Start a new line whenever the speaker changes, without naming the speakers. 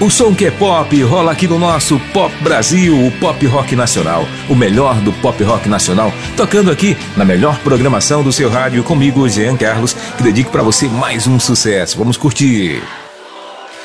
O som que é pop rola aqui no nosso Pop Brasil, o pop rock nacional. O melhor do pop rock nacional, tocando aqui na melhor programação do seu rádio, comigo, Jean Carlos, que dedico pra você mais um sucesso. Vamos curtir.